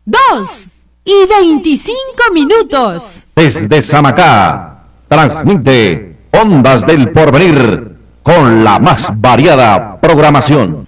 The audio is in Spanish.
2:25. Desde Samacá, transmite Ondas del Porvenir con la más variada programación.